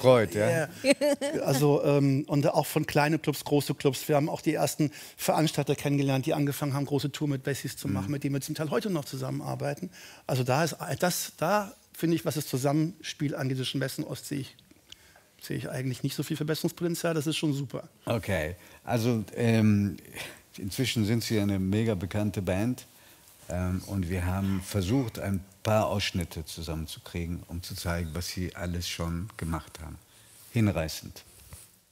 gefreut, ja. Also, und auch von kleinen Clubs, große Clubs. Wir haben auch die ersten Veranstalter kennengelernt, die angefangen haben, große Tour mit Wessis zu machen, mit denen wir zum Teil heute noch zusammenarbeiten. Also da ist da finde ich, was das Zusammenspiel angeht zwischen West und Ost, sehe ich eigentlich nicht so viel Verbesserungspotenzial. Das ist schon super. Okay, also inzwischen sind Sie eine mega bekannte Band und wir haben versucht, ein paar Ausschnitte zusammenzukriegen, um zu zeigen, was Sie alles schon gemacht haben. Hinreißend.